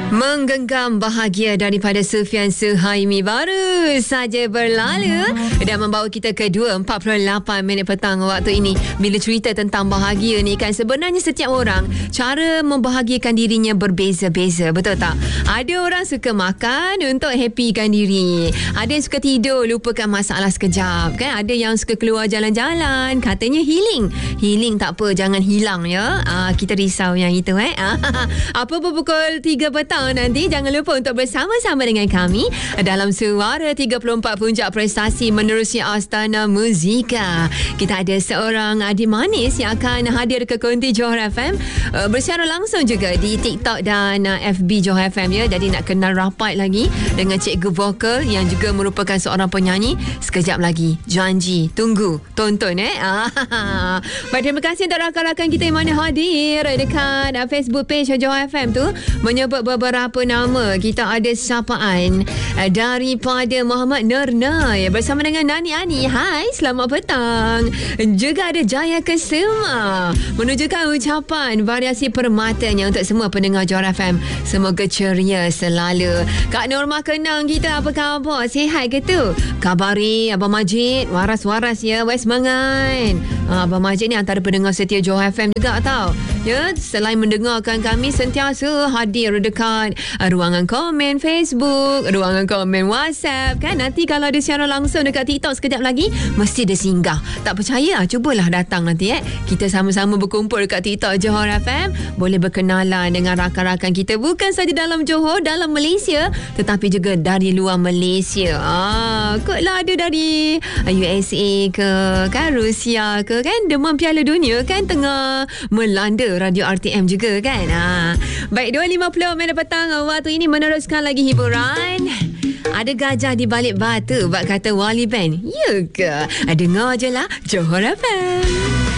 Menggenggam bahagia daripada Sufian Suhaimi baru saja berlalu dan membawa kita ke 2.48 minit petang waktu ini. Bila cerita tentang bahagia ni kan, sebenarnya setiap orang cara membahagiakan dirinya berbeza-beza, betul tak? Ada orang suka makan untuk happykan diri, ada yang suka tidur lupakan masalah sekejap kan, ada yang suka keluar jalan-jalan, katanya healing tak apa, jangan hilang ya. Kita risau yang itu apa pukul 3 petang nanti jangan lupa untuk bersama-sama dengan kami dalam Suara 34 Puncak Prestasi menerusi Astana Muzika. Kita ada seorang adik manis yang akan hadir ke konti Johor FM bersiaran langsung juga di TikTok dan FB Johor FM ya. Jadi nak kenal rapat lagi dengan cikgu vokal yang juga merupakan seorang penyanyi. Sekejap lagi, janji, tunggu, tonton Baik, terima kasih untuk rakan-rakan kita yang mana hadir dekat Facebook page Johor FM tu menyebut beberapa nama. Kita ada sapaan daripada Muhammad Nernay bersama dengan Nani Ani. Hai, selamat petang. Juga ada Jaya Kesema menunjukkan ucapan variasi permatanya untuk semua pendengar Johor FM. Semoga ceria selalu. Kak Norma Kenang kita, apa khabar? Sihat ke tu? Kabari Abang Majid, waras-waras ya, wes semangat. Abang Majid ni antara pendengar setia Johor FM juga tau. Ya, selain mendengarkan kami sentiasa hadir dekat ruangan komen Facebook, ruangan komen WhatsApp kan. Nanti kalau ada siaran langsung dekat TikTok sekejap lagi mesti dia singgah. Tak percaya? Cubalah datang nanti Kita sama-sama berkumpul dekat TikTok Johor FM. Boleh berkenalan dengan rakan-rakan kita bukan saja dalam Johor, dalam Malaysia, tetapi juga dari luar Malaysia. Kotlah ada dari USA ke kan, Rusia ke kan, demam Piala Dunia kan tengah melanda radio RTM juga kan. Baik, 2.50 minit petang waktu ini meneruskan lagi hiburan. Ada gajah di balik batu, bak kata Wali Band. Ya ke? Dengar je lah Johor FM.